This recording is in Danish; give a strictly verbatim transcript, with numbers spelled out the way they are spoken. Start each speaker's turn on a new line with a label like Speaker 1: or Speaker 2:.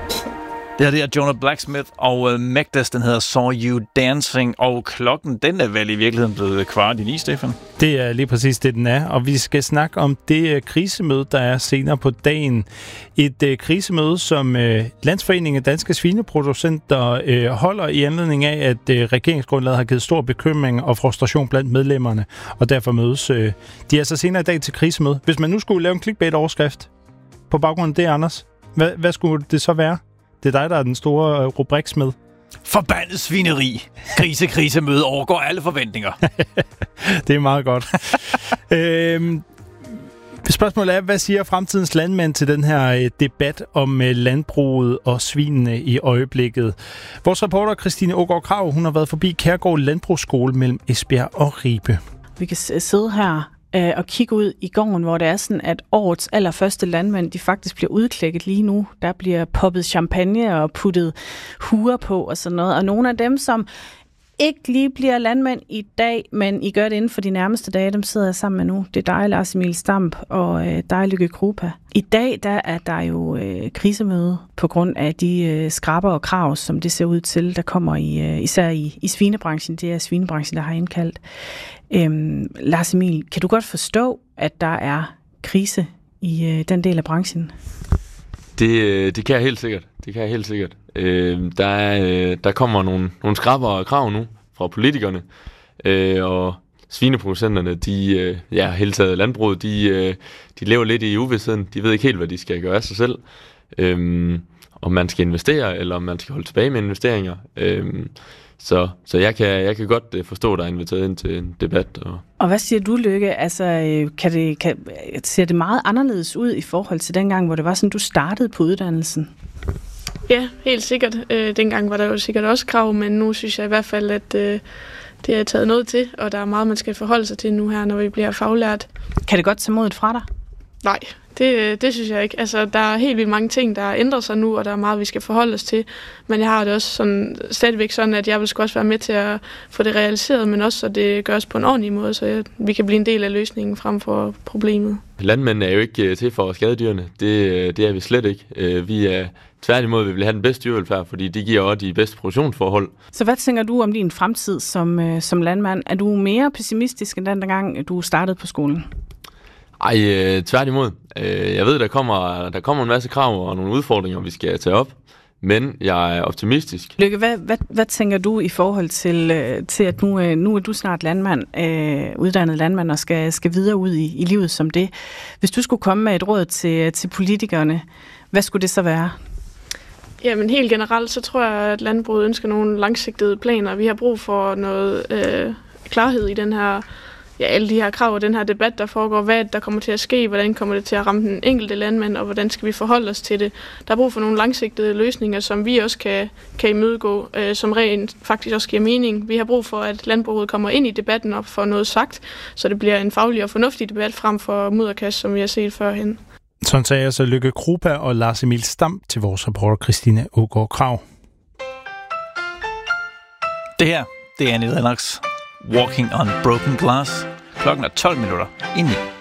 Speaker 1: Det her det er Jonah Blacksmith, og uh, Magdas, den hedder Saw You Dancing, og klokken, den er vel i virkeligheden blevet kvart i ni, Stefan?
Speaker 2: Det er lige præcis det, den er, og vi skal snakke om det uh, krisemøde, der er senere på dagen. Et uh, krisemøde, som uh, Landsforeningen af Danske Svineproducenter uh, holder i anledning af, at uh, regeringsgrundlaget har givet stor bekymring og frustration blandt medlemmerne, og derfor mødes uh, de er så senere i dag til krisemøde. Hvis man nu skulle lave en clickbait-overskrift på baggrund af det, Anders, hvad, hvad skulle det så være? Det er dig, der er den store rubriksmed.
Speaker 1: Forbandet svineri. Krise-krisemøde overgår alle forventninger.
Speaker 2: Det er meget godt. øhm, spørgsmålet er, hvad siger fremtidens landmænd til den her debat om landbruget og svinene i øjeblikket? Vores reporter Christine Aagaard Krag, hun har været forbi Kærgård Landbrugsskole mellem Esbjerg og Ribe.
Speaker 3: Vi kan sidde her og kigge ud i gården, hvor det er sådan, at årets allerførste landmænd, de faktisk bliver udklækket lige nu. Der bliver poppet champagne og puttet huer på og sådan noget. Og nogle af dem, som ikke lige bliver landmænd i dag, men I gør det inden for de nærmeste dage, dem sidder jeg sammen med nu. Det er dig, Lars Emil Stamp, og øh, dig, Lykke Krupa. I dag der er der jo øh, krisemøde på grund af de øh, skraber og krav, som det ser ud til, der kommer i, øh, især i, i svinebranchen. Det er svinebranchen, der har indkaldt. Øhm, Lars Emil, kan du godt forstå, at der er krise i øh, den del af branchen?
Speaker 4: Det, det kan jeg helt sikkert. Det kan jeg helt sikkert. Øh, der, er, der kommer nogle, nogle skraber og krav nu fra politikerne, øh, og svineproducenterne, de, øh, ja, hele taget landbruget, de, øh, de lever lidt i uvidstheden. De ved ikke helt, hvad de skal gøre af sig selv. Øh, om man skal investere, eller om man skal holde tilbage med investeringer. Øh, Så, så jeg, kan, jeg kan godt forstå, at der er inviteret ind til en debat. Og,
Speaker 3: og hvad siger du, Lykke? Altså, kan det, kan, ser det meget anderledes ud i forhold til dengang, hvor det var sådan, du startede på uddannelsen?
Speaker 5: Ja, helt sikkert. Øh, dengang var der jo sikkert også krav, men nu synes jeg i hvert fald, at øh, det er taget noget til, og der er meget, man skal forholde sig til nu her, når vi bliver faglært.
Speaker 3: Kan det godt tage modet fra dig?
Speaker 5: Nej, det, det synes jeg ikke. Altså, der er helt vildt mange ting, der ændrer sig nu, og der er meget, vi skal forholde os til. Men jeg har det også sådan, stadigvæk sådan, at jeg vil også være med til at få det realiseret, men også så det gøres på en ordentlig måde, så jeg, vi kan blive en del af løsningen frem for problemet.
Speaker 4: Landmændene er jo ikke til for at skade dyrene. Det, det er vi slet ikke. Vi er tværtimod, vi vil have den bedste dyrevelfærd, fordi de giver også de bedste produktionsforhold.
Speaker 3: Så hvad tænker du om din fremtid som, som landmand? Er du mere pessimistisk end den gang, du startede på skolen?
Speaker 4: Ej, øh, tværtimod. Øh, jeg ved, der kommer, der kommer en masse krav og nogle udfordringer, vi skal tage op, men jeg er optimistisk.
Speaker 3: Lykke, hvad, hvad, hvad tænker du i forhold til, øh, til at nu, øh, nu er du snart landmand, øh, uddannet landmand, og skal, skal videre ud i, i livet som det? Hvis du skulle komme med et råd til, til politikerne, hvad skulle det så være?
Speaker 5: Jamen helt generelt, så tror jeg, at landbruget ønsker nogle langsigtede planer. Vi har brug for noget øh, klarhed i den her Ja, alle de her krav og den her debat, der foregår, hvad der kommer til at ske, hvordan kommer det til at ramme den enkelte landmand, og hvordan skal vi forholde os til det. Der er brug for nogle langsigtede løsninger, som vi også kan, kan imødegå, øh, som rent faktisk også giver mening. Vi har brug for, at landbruget kommer ind i debatten og får noget sagt, så det bliver en faglig og fornuftig debat frem for mudderkast, som vi har set førhen.
Speaker 2: Sådan sagde jeg så Lykke Krupa og Lars Emil Stamp til vores reporter Christine Aagaard Krag.
Speaker 1: Det her, det er Annie Lennox. Walking on Broken Glass. Klokken er tolv minutter i ni.